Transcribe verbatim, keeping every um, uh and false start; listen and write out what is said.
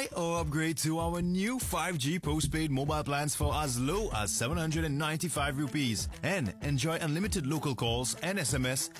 Buy or upgrade to our new five G postpaid mobile plans for as low as seven hundred ninety-five rupees and enjoy unlimited local calls and S M S